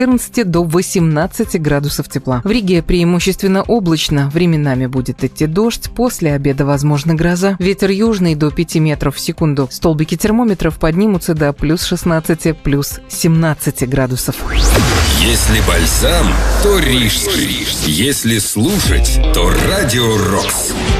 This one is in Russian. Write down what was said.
14 до 18 градусов тепла. В Риге преимущественно облачно, временами будет идти дождь, после обеда возможна гроза. Ветер южный до 5 метров в секунду. Столбики термометров поднимутся до плюс 16, плюс 17 градусов. Если бальзам, то рижский. Если слушать, то Радио Рокс.